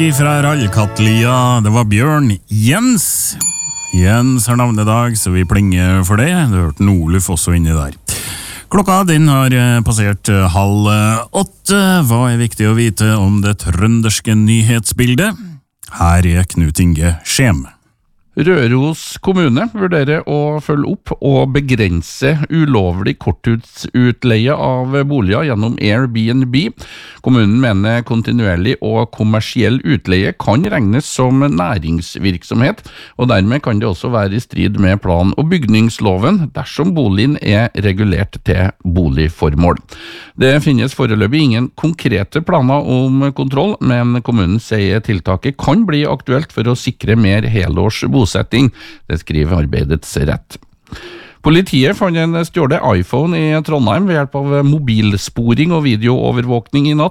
Fra Rallkattlia, det var Bjørn Jens. Jens har navnedag, så vi plinger for det. Du hørte Nordluf også inni der. Klokka den har passert 7:30. Hva er viktig å vite om det trønderske nyhetsbildet? Her er Knut Inge Skjem. Røros kommune vurderer å følge opp og begrense ulovlig korttidsutleie av boliger gjennom Airbnb. Kommunen mener kontinuerlig og kommersiell utleie kan regnes som næringsvirksomhet, og dermed kan det også være i strid med plan- og bygningsloven dersom boligen er regulert til boligformål. Det finnes foreløpig ingen konkrete planer om kontroll, men kommunen sier tiltaket kan bli aktuelt for å sikre mer helårs bosetting. Det skriver Arbeidets Rett. Politiet fant en stjålet iPhone i Trondheim ved hjelp av mobilsporing og videoovervåkning i natt.